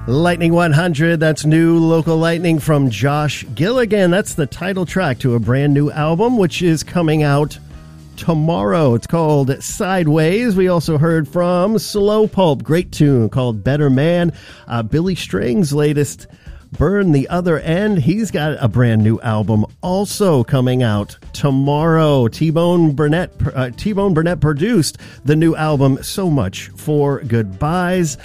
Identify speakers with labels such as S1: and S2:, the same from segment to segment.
S1: Lightning 100, that's new local lightning from Josh Gilligan. That's the title track to a brand new album, which is coming out tomorrow. It's called Sideways. We also heard from Slow Pulp, great tune called Better Man. Billy Strings' latest, Burn the Other End. He's got a brand new album also coming out tomorrow. T-Bone Burnett produced the new album, So Much for Goodbyes.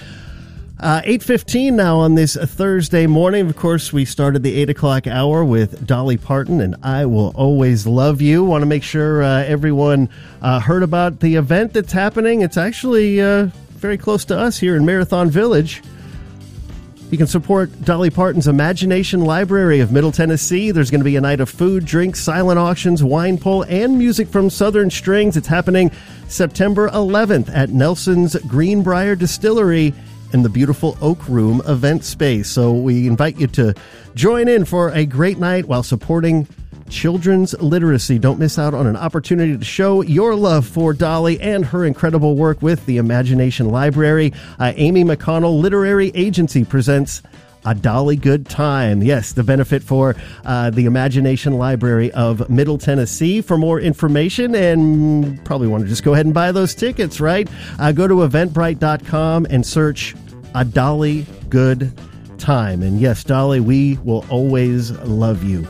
S1: 8:15 now on this Thursday morning. Of course, we started the 8 o'clock hour with Dolly Parton and I Will Always Love You. Want to make sure everyone heard about the event that's happening. It's actually very close to us here in Marathon Village. You can support Dolly Parton's Imagination Library of Middle Tennessee. There's going to be a night of food, drinks, silent auctions, wine pull, and music from Southern Strings. It's happening September 11th at Nelson's Greenbrier Distillery in the beautiful Oak Room event space. So we invite you to join in for a great night while supporting children's literacy. Don't miss out on an opportunity to show your love for Dolly and her incredible work with the Imagination Library. Amy McConnell Literary Agency presents A Dolly Good Time. Yes, the benefit for the Imagination Library of Middle Tennessee. For more information, and probably want to just go ahead and buy those tickets, right? Go to eventbrite.com and search A Dolly Good Time. And yes, Dolly, we will always love you.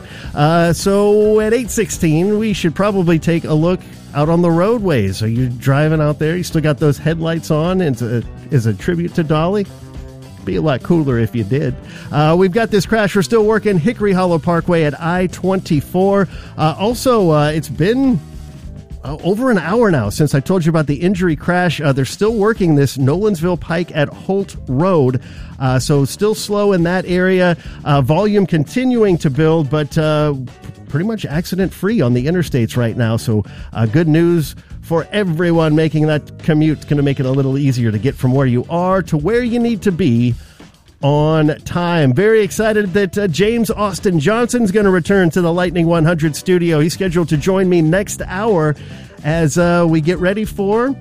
S1: So at 8:16, we should probably take a look out on the roadways. Are you driving out there? You still got those headlights on as a tribute to Dolly? Be a lot cooler if you did. We've got this crash. We're still working Hickory Hollow Parkway at I-24. Also, it's been over an hour now since I told you about the injury crash. They're still working this Nolensville Pike at Holt Road. So still slow in that area. Volume continuing to build, but pretty much accident-free on the interstates right now. So good news for everyone making that commute. It's going to make it a little easier to get from where you are to where you need to be on time. Very excited that James Austin Johnson's going to return to the Lightning 100 studio. He's scheduled to join me next hour as we get ready for,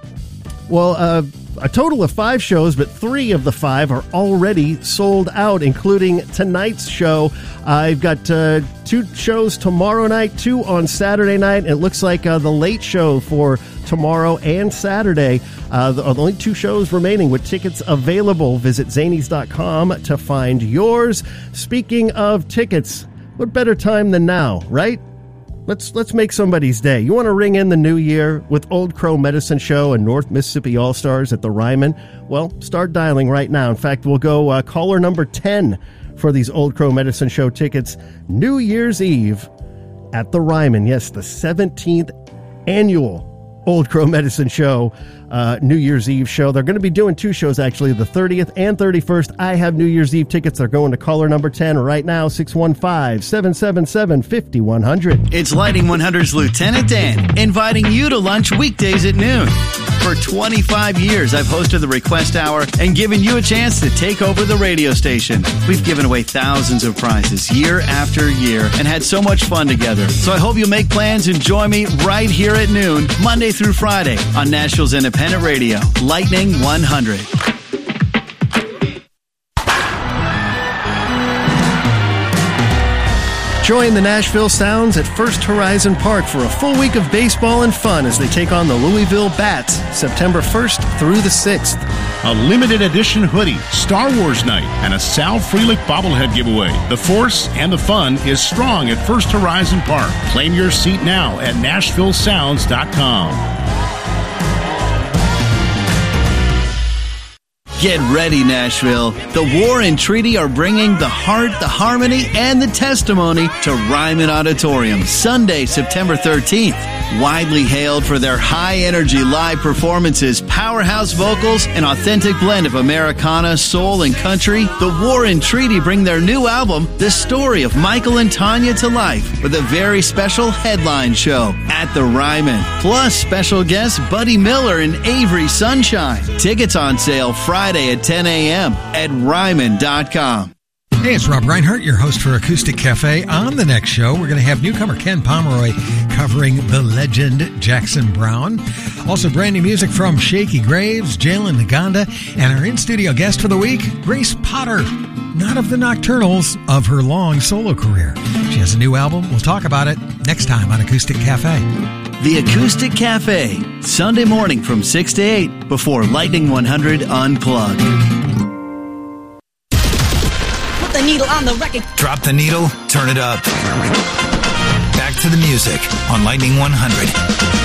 S1: a total of 5 shows, but 3 of the 5 are already sold out, including tonight's show. I've got 2 shows tomorrow night, 2 on Saturday night. It looks like the late show for tomorrow and Saturday. The only 2 shows remaining with tickets available. Visit Zanies.com to find yours. Speaking of tickets, what better time than now, right? Let's make somebody's day. You want to ring in the new year with Old Crow Medicine Show and North Mississippi All-Stars at the Ryman? Well, start dialing right now. In fact, we'll go caller number 10 for these Old Crow Medicine Show tickets. New Year's Eve at the Ryman. Yes, the 17th annual Old Crow Medicine Show, New Year's Eve show. They're going to be doing 2 shows, actually, the 30th and 31st. I have New Year's Eve tickets. They're going to caller number 10 right now, 615-777-5100.
S2: It's Lighting 100's Lieutenant Dan, inviting you to lunch weekdays at noon. For 25 years, I've hosted the Request Hour and given you a chance to take over the radio station. We've given away thousands of prizes year after year and had so much fun together. So I hope you'll make plans and join me right here at noon, Monday through Friday on Nashville's Independent Radio, Lightning 100.
S1: Join the Nashville Sounds at First Horizon Park for a full week of baseball and fun as they take on the Louisville Bats September 1st through the 6th.
S3: A limited edition hoodie, Star Wars night, and a Sal Frelick bobblehead giveaway. The force and the fun is strong at First Horizon Park. Claim your seat now at NashvilleSounds.com.
S2: Get ready, Nashville. The War and Treaty are bringing the heart, the harmony, and the testimony to Ryman Auditorium, Sunday, September 13th. Widely hailed for their high-energy live performances, powerhouse vocals, and authentic blend of Americana, soul, and country, the War and Treaty bring their new album, The Story of Michael and Tanya, to life with a very special headline show at the Ryman. Plus, special guests Buddy Miller and Avery Sunshine. Tickets on sale Friday at 10 a.m. at Ryman.com.
S4: Hey, it's Rob Reinhardt, your host for Acoustic Cafe. On the next show, we're going to have newcomer Ken Pomeroy covering the legend Jackson Browne. Also, brand new music from Shaky Graves, Jalen Naganda, and our in-studio guest for the week, Grace Potter. Not of the Nocturnals, of her long solo career. She has a new album. We'll talk about it next time on Acoustic Cafe.
S2: The Acoustic Cafe, Sunday morning from 6 to 8 before Lightning 100 Unplugged.
S5: Put the needle on the record.
S6: Drop the needle, turn it up. Back to the music on Lightning 100.